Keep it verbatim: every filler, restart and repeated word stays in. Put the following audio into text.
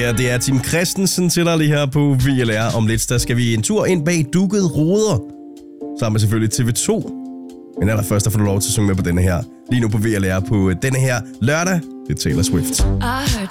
her, det er Tim Christensen til dig lige her på V L R. Om lidt, der skal vi en tur ind bag dukkede ruder. Sammen med selvfølgelig T V to. Men allerførst, der får du lov til at synge med på denne her. Lige nu på V L R på denne her lørdag. Det er Taylor Swift. I heard